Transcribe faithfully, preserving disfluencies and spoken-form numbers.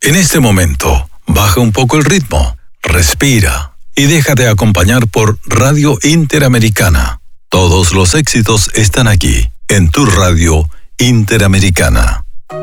En este momento, baja un poco el ritmo, respira y déjate acompañar por Radio Interamericana. Todos los éxitos están aquí, en tu Radio Interamericana.